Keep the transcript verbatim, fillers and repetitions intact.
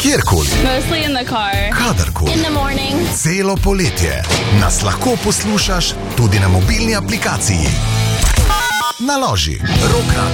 Kjerkoli, Mostly in the car. kadarkoli, In the morning. celo poletje nas lahko poslušaš tudi na mobilni aplikaciji. Naloži Rock Radio.